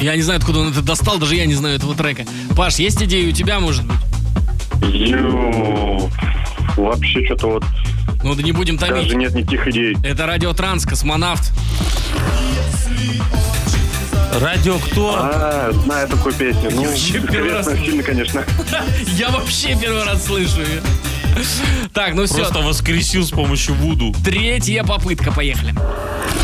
Я не знаю, откуда он это достал, даже я не знаю этого трека. Паш, есть идеи у тебя, может быть? Вообще что-то вот Ну да не будем томить. даже нет никаких идей. Это Радио Транс, Космонавт. Радио кто? Знаю такую песню. Ну, вообще первый раз- интересно, сильно, конечно. Я вообще первый раз слышу ее. Так, ну все. Просто воскресил с помощью Вуду. Третья попытка, поехали.